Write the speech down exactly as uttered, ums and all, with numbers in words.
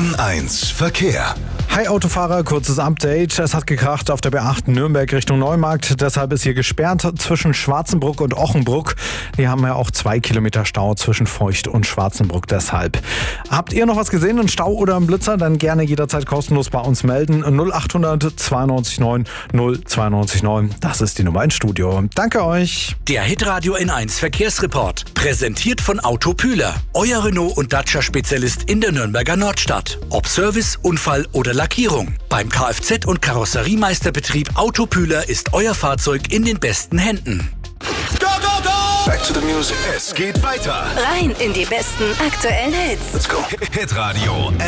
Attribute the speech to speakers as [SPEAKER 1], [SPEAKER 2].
[SPEAKER 1] N eins Verkehr.
[SPEAKER 2] Hi Autofahrer, kurzes Update. Es hat gekracht auf der B acht Nürnberg Richtung Neumarkt. Deshalb ist hier gesperrt zwischen Schwarzenbruck und Ochenbruck. Wir haben ja auch zwei Kilometer Stau zwischen Feucht und Schwarzenbruck deshalb. Habt ihr noch was gesehen, einen Stau oder einen Blitzer? Dann gerne jederzeit kostenlos bei uns melden. null achthundert zweiundneunzig neun null zweiundneunzig neun. Das ist die Nummer ins Studio. Danke euch.
[SPEAKER 3] Der Hitradio N eins Verkehrsreport. Präsentiert von Autopühler. Euer Renault- und Dacia-Spezialist in der Nürnberger Nordstadt. Ob Service, Unfall oder Lackierung. Beim Kfz- und Karosseriemeisterbetrieb Autopühler ist euer Fahrzeug in den besten Händen.
[SPEAKER 1] Go, go, go! Back to the music. Es geht weiter.
[SPEAKER 4] Rein in die besten aktuellen Hits.
[SPEAKER 1] Let's go. Hitradio